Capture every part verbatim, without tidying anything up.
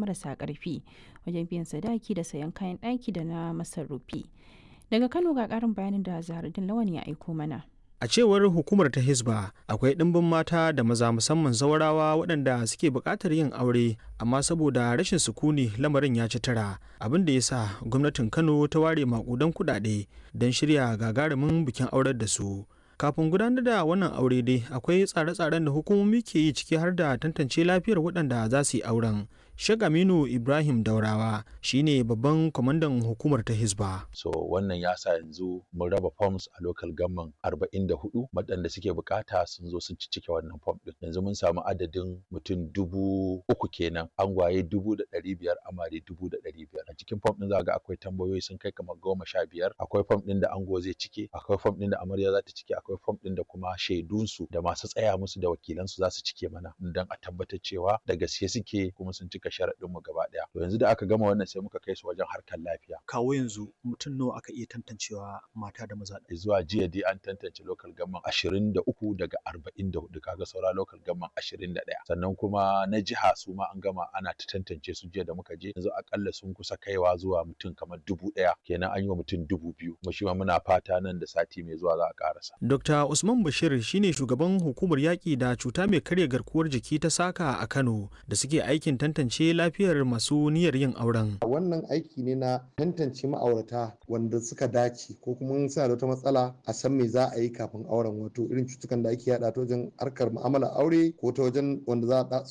marasa ƙarfi wajen biyan sadaki da sayan kayan ɗaki da na masarufi. Daga Kano ga ƙarin bayanin da Zahraddin Lawan ya aiko mana. A cewar hukumar ta Hisba, akwai ɗimbin mata da maza musamman zawarawa waɗanda suke buƙatar yin aure, amma saboda rashin sukuni lamarin ya ci tara, abin da ya sa gwamnatin Kano ta ware maƙudan kuɗaɗe don shirya gagarumin bikin aurar da su. Kafin gudanar da wannan aure dai akwai tsare-tsaren da hukumomi ke yi ciki har da tantance lafiyar waɗanda za su yi auren. Sheikh Aminu Ibrahim Daurawa shine babban kwamandan hukumar ta Hisba. So wannan ya sa yanzu mun raba forms a local government arba'in da hudu waɗanda suke bukata sun zo sun cike wannan form din. Yanzu mun samu adadin mutum dubu uku kenan, angwaye dubu da ɗari biyar, amare dubu da ɗari biyar. A cikin form din za ga akwai tambayoyi sun kai kamar goma sha biyar. Akwai form din da ango zai cike, akwai form din da amarya za ta cike, akwai form din da kuma shaidunsu da masu tsaya musu da wakilansu za su cike mana don a tabbatar cewa da gaske suke kuma sun cika sharaɗin mu gaba ɗaya. To yanzu da aka gama wannan sai muka kai su wajen harkar lafiya. Kawo yanzu mutum nawa aka iya tantancewa mata da maza? Zuwa jiya dai an tantance local government ashirin da uku daga arba'in da hudu, kaga saura local government ashirin da ɗaya. Sannan kuma na jiha su ma an gama ana ta tantance su jiya da muka je, yanzu akalla sun kusa kaiwa zuwa mutum kamar dubu ɗaya, kenan an yi wa mutum dubu biyu. Kuma shi ma muna fata nan da sati mai zuwa za a karasa. Dokta Usman Bashir shine shugaban hukumar yaƙi da cuta mai karya garkuwar jiki ta Saka a Kano da suke aikin tantance lafiyar masu niyyar yin auren. Wannan aiki ne na tantance ma'aurata wanda suka dace ko kuma suna da wata matsala a san me za a yi kafin auren, wato irin cutukan da ake yada ta wajen harkar mu'amalar aure ko ta wajen wanda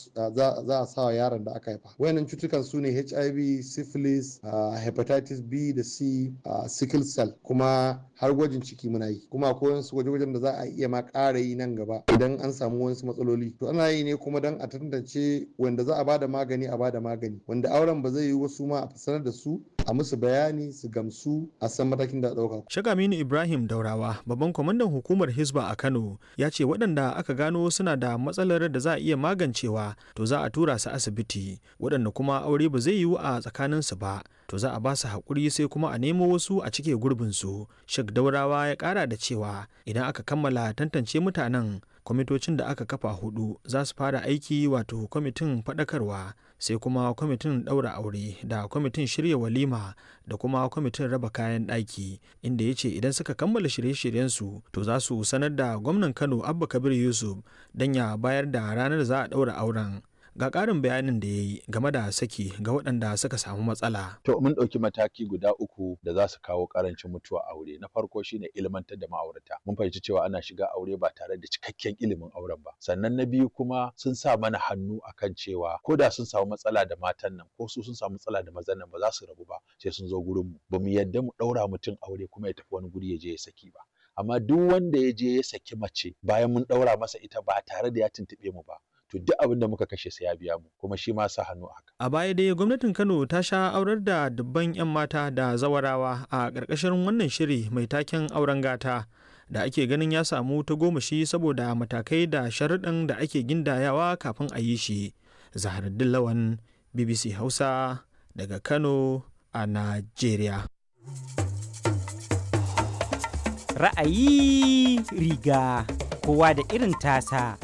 za a sawa yaron da aka haifa. Wayannan cutukan su ne H I V, syphilis, hepatitis B da C, sickle cell, kuma har gwajin ciki muna yi. Kuma akwai wasu gwaje-gwajen da za a iya ma ƙara yi nan gaba idan an samu wasu matsaloli. To ana yi ne kuma don a tantance wanda za a bada magani a bada magani, wanda auren ba zai yi wasu ma a sanar da su a musu bayani su gamsu a san matakin da ɗauka. Sheikh Aminu Ibrahim Daurawa, babban kwamandan hukumar Hisba a Kano, ya ce waɗanda aka gano suna da matsalar da za a iya magancewa to za a tura su asibiti, waɗanda kuma aure ba zai yiwu a tsakaninsu ba to za a ba su haƙuri sai kuma a nemo wasu a cike gurbinsu. Sheikh Daurawa ya ƙara da cewa idan aka kammala tantance mutanen, kwamitocin da aka kafa hudu za su fara aiki, wato kwamitin faɗakarwa, sai kuma kwamitin ɗaura aure da kwamitin shirya walima da kuma kwamitin raba kayan ɗaki, inda ya ce idan suka kammala shirye-shiryensu to za su sanar da gwamnan Kano Abba Kabir Yusuf don ya bayar da ranar za a ɗaura auren. Ga ƙarin bayanin da ya yi game da saki ga waɗanda suka samu matsala. To mun ɗauki mataki guda uku da za su kawo ƙarancin mutuwa aure. Na farko shine ilmantar da ma'aurata. Mun fahimci cewa ana shiga aure ba tare da cikakken ilimin auren ba. Sannan na biyu kuma sun sa mana hannu akan cewa ko da sun samu matsala da matan nan ko su sun samu matsala da mazan nan ba za su rabu ba sai sun zo gurin mu. Ba mu yadda mu ɗaura mutum aure kuma ya tafi wani guri ya je ya saki ba. Amma duk wanda ya je ya saki mace bayan mun ɗaura masa ita ba tare da ya tuntuɓe mu ba, to duk abin da muka kashe sai ya biya mu, kuma shi ma sa hannu haka. A baya dai gwamnatin Kano ta sha aurar da dubban 'yan mata da zawarawa a ƙarƙashin wannan shiri mai taken auren gata da ake ganin ya samu tagomashi saboda matakai da sharuɗan da ake gindayawa kafin a yi shi. Zahraddin Lawan, B B C Hausa daga Kano a Najeriya. Ra'ayi riga kowa da irin tasa.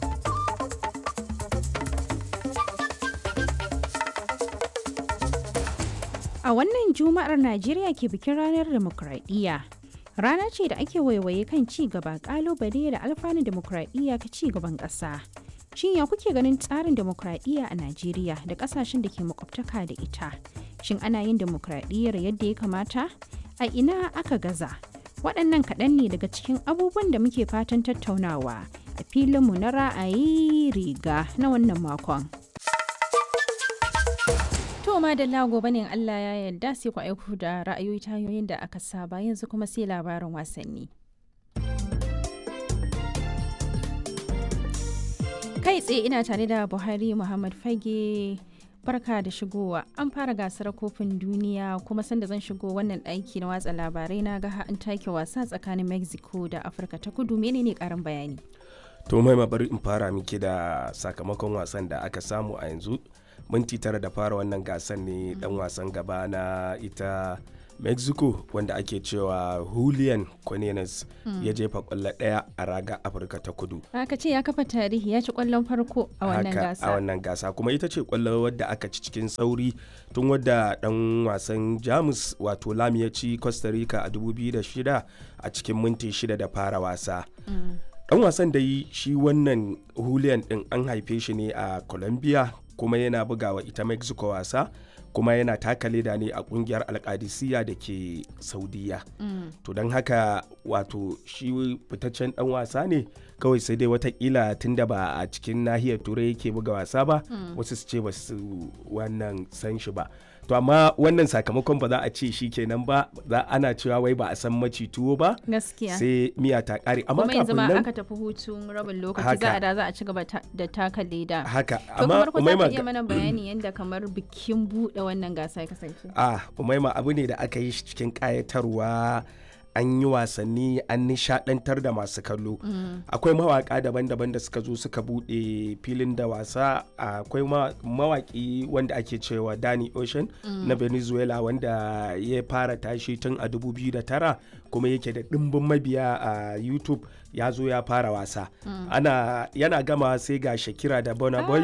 A wannan Juma'ar Najeriya ke bikin ranar demokradiyya. Rana ce da ake waiwaye kan ci gaba, kalubale da alfanun demokradiyya ka ci gaban ƙasa. Shin ya kuke ganin tsarin demokradiyya a Najeriya da ƙasashen da ke makwabtaka da ita? Shin ana yin demokradiyyar yadda ya kamata? A ina aka gaza? Waɗannan kaɗan ne daga cikin abubuwan da muke fatan tattaunawa a filinmu na ra'ayi riga na wannan makon. To ma da gobe ne Allah ya yarda sai ku aiko da ra'ayoyi ta hanyoyin da aka saba, yanzu kuma sai labarin wasanni. Kai tsaye ina tare da Buhari Muhammad Fage. Barka da shigowa. An fara gasar kofin duniya kuma sanda zan shigo wannan ɗaki na watsa labarai na ga an take wasa tsakanin Mexico da Afirka ta Kudu. Menene karin bayani? To mai bari in fara miki da sakamakon wasan da aka samu a yanzu. Minti tara da fara wannan gasar ne dan wasan gaba na ita Mexico wanda ake cewa Julian Quinones mm. ya jefa kwallo ɗaya a raga Afirka ta Kudu. Aka ce ya kafa tarihi ya ci kwallon farko a wannan gasa. A wannan gasa kuma ita ce kwallo wadda aka ci cikin sauri tun wadda dan wasan Jamus wato Lam ya ci Costa Rica a dubu biyu da shida a cikin minti shida da fara wasa. Mm. Dan wasan da yi shi wannan Julian din an haife shi ne a Colombia kuma yana bugawa ita Mexico wasa. kuma yana taka leda ne a kungiyar alkadisiya da ke saudiya mm. to don haka wato shi fitaccen dan wasa ne kawai sai dai watakila tunda ba a cikin nahiyar turai yake buga wasa ba mm. wasu su ce ba su wannan san shi ba to amma wannan sakamakon ba za a ce shi kenan ba za ana cewa wai ba a san maci tuwo ba gaskiya sai miya ta kare amma kuma yanzu ma aka tafi hutun rabin lokaci za a da za a ci gaba da taka leda haka amma to kamar ku za ka iya mana bayani yanda kamar bikin bude wannan gasa ya kasance ah umaima abu ne da aka yi cikin kayatarwa an yi wasanni an nishadantar da masu kallo mm. akwai mawaka daban-daban da suka zo suka bude filin da wasa akwai mawaki wanda ake cewa Danny Ocean mm. na Venezuela wanda ya fara tashi tun a dubu biyu da tara kuma yake da dimbin mabiya a YouTube ya zo ya fara wasa mm. ana yana gama sai ga Shakira da Burna Boy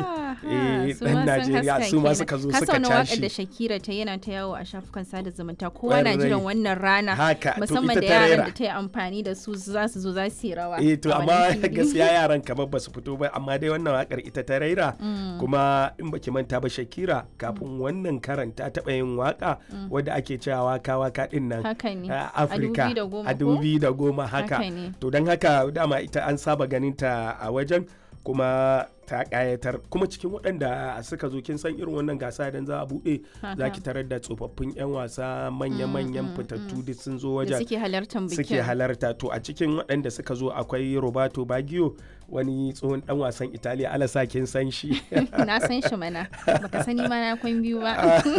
eh dan Najeriya su ma suka zo suka tashi da Shakira ta yana ta yawo a shafukan sada zumunta kowa na jiran wannan rana musamman da yaran da ta yi amfani da su za su zo za su yi rawa eh to amma gaskiya yaran kamar ba su fito ba amma dai wannan wakar ita ta raira mm. kuma in baki manta ba Shakira kafin mm. wannan karanta taɓa yin waka mm. wadda ake cewa waka waka din nan a Afirka a dubu biyu da goma haka to don haka dama ita an saba ganin ta a wajen kuma ta kayatar kuma cikin waɗanda suka zo kin san irin wannan gasa idan za a buɗe za ki tarar da tsofaffin 'yan wasa manya-manyan fitattu duk sun zo wajen suke halartar bikin suke halarta to a cikin waɗanda suka zo akwai Roberto Baggio wani tsohon dan wasan Italiya alasa kin san shi na san shi mana baka sani ma na kwan biyu ba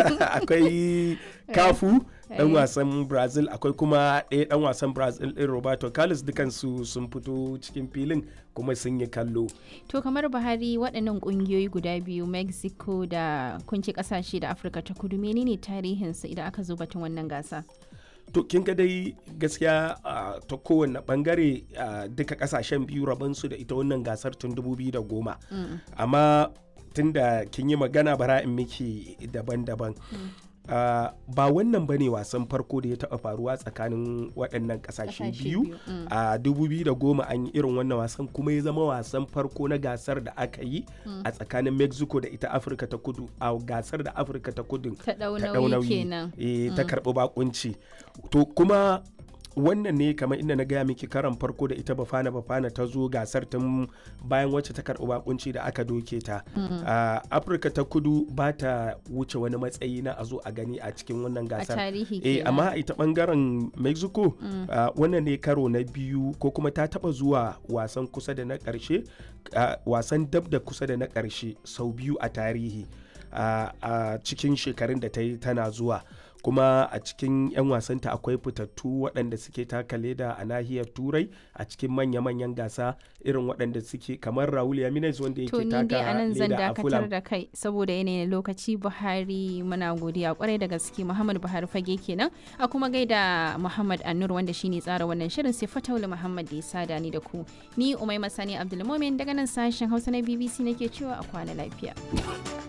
akwai Cafu dan wasan Brazil akwai kuma ɗaya dan wasan Brazil ɗin Roberto Carlos dukansu sun fito cikin filin kuma sun yi kallo to kamar Buhari waɗannan ƙungiyoyi guda biyu Mexico da kunci ƙasashe da Afirka ta Kudu menene tarihinsu idan aka zo batun wannan gasa to kin ga dai gaskiya uh, ta kowane bangare uh, duka kasashen biyu rabansu da ita wannan gasar tun dubu biyu da goma mm. amma tunda kin yi magana bara in miki daban-daban mm. Uh, ba wannan bane wasan farko da ya taɓa faruwa tsakanin waɗannan ƙasashe biyu a uh, dubu biyu da goma an yi irin wannan wasan kuma ya zama wasan farko na gasar da aka yi mm. a tsakanin Mexico da ita Afirka ta Kudu a gasar da Afirka ta Kudu ta ɗau nauyi kenan e, mm. ta karɓi bakunci to kuma wannan ne kamar inda na gaya miki karan farko da ita Bafana Bafana ta zo gasar tun bayan wacce ta karɓi bakunci da aka doke ta mm-hmm. uh, Afirka ta Kudu ba ta wuce wani matsayi na a zo a gani a cikin wannan gasar a tarihi eh, amma ita bangaren Mexico mm. uh, wannan ne karo na biyu ko kuma ta taba zuwa wasan kusa da na ƙarshe uh, wasan dab da kusa da na ƙarshe sau biyu a tarihi a uh, uh, cikin shekarun da ta yi tana zuwa kuma a cikin 'yan wasanta akwai fitattu waɗanda suke taka leda a nahiyar turai a cikin manya-manyan gasa irin waɗanda suke kamar Raul Jimenez wanda yake taka leda a Fulham. To ni dai anan zan dakatar da kai saboda yanayin lokaci Buhari muna godiya kwarai da gaske Muhammad Buhari fage kenan a kuma gaida Muhammad Annur wanda shine tsara wannan shirin sai Fataulu Muhammad da ya sada ni da ku ni Umaima Sani Abdulmumin daga nan sashen Hausa na B B C nake cewa a kwana lafiya.